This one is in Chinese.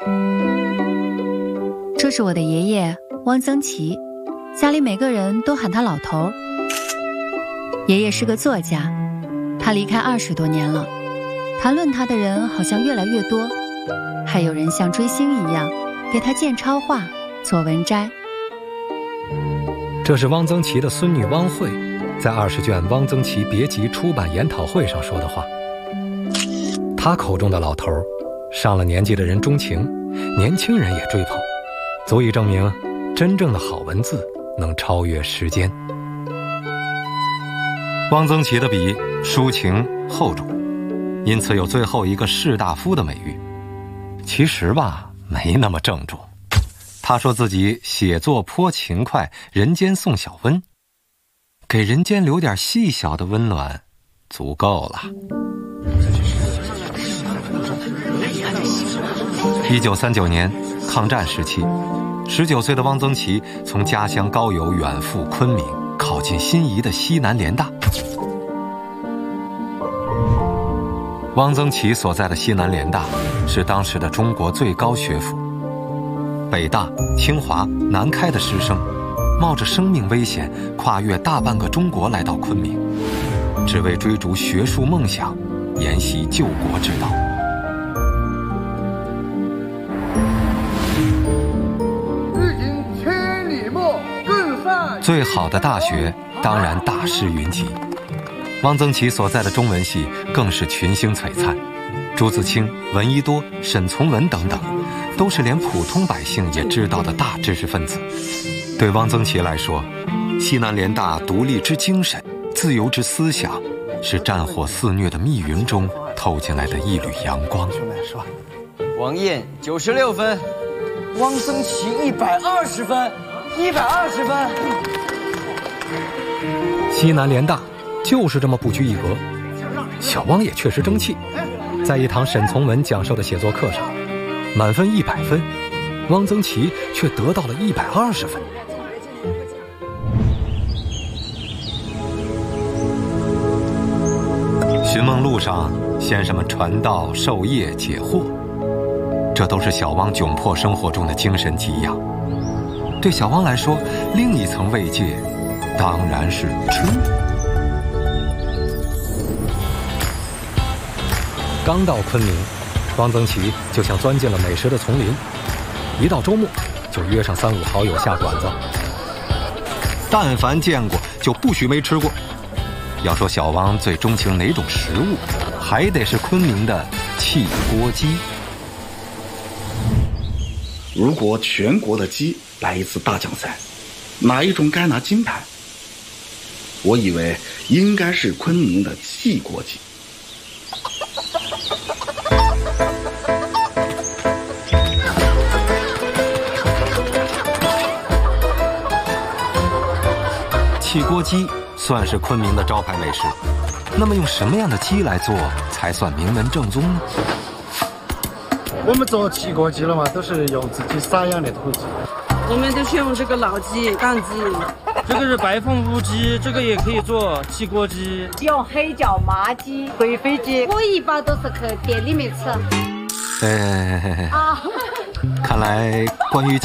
这是我的爷爷汪曾祺，家里每个人都喊他老头。爷爷是个作家，他离开20多年了，谈论他的人好像越来越多，还有人像追星一样给他建超话、做文摘。 这是汪曾祺的孙女汪慧在20卷汪曾祺别集出版研讨会上说的话。他口中的老头，上了年纪的人钟情，年轻人也追捧，足以证明真正的好文字能超越时间。汪曾祺的笔抒情厚重，因此有最后一个士大夫的美誉。其实吧，没那么郑重。他说自己写作颇勤快，人间送小温，给人间留点细小的温暖足够了。1939年抗战时期，19岁的汪曾祺从家乡高邮远赴昆明，考进心仪的西南联大。汪曾祺所在的西南联大是当时的中国最高学府，北大、清华、南开的师生冒着生命危险，跨越大半个中国来到昆明，只为追逐学术梦想，研习救国之道。最好的大学当然大师云集，汪曾祺所在的中文系更是群星璀璨，朱自清、闻一多、沈从文等等，都是连普通百姓也知道的大知识分子。对汪曾祺来说，西南联大独立之精神、自由之思想，是战火肆虐的密云中透进来的一缕阳光。 王燕96分，汪曾祺120分，120分。 西南联大就是这么不拘一格。小汪也确实争气，在一堂沈从文讲授的写作课上，满分100分，汪曾祺却得到了120分。寻梦路上，先生们传道授业解惑，这都是小汪窘迫生活中的精神给养。对小汪来说，另一层慰藉当然是吃。刚到昆明，汪曾祺就像钻进了美食的丛林，一到周末就约上3、5好友下馆子，但凡见过就不许没吃过。要说小汪最钟情哪种食物，还得是昆明的汽锅鸡。 如果全国的鸡来一次大奖赛，哪一种该拿金牌？我以为应该是昆明的汽锅鸡。汽锅鸡算是昆明的招牌美食，那么用什么样的鸡来做才算名门正宗呢？ 我们做汽锅鸡了嘛，都是用自己散养的土鸡。 我们都是用这个老鸡、港鸡。 这个是白凤舞鸡，这个也可以做汽锅鸡。 用黑椒麻鸡、贵妃鸡，我一般都是去店里面吃。 看来关于